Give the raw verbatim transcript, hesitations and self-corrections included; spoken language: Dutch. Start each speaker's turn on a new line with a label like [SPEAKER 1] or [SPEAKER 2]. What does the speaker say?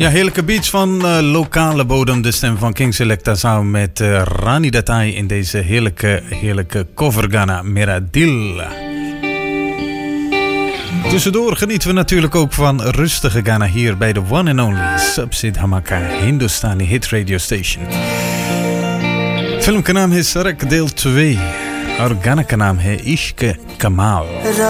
[SPEAKER 1] Ja, heerlijke beats van uh, lokale bodem. De stem van King Selecta samen met uh, Rani Datai in deze heerlijke, heerlijke cover Ghana Meradil. Tussendoor genieten we natuurlijk ook van rustige Ghana hier bij de one and only Subsid Hamaka Hindustani Hit Radio Station. Film का नाम है सरक deel twee और गाना का नाम है इश्क कमाल.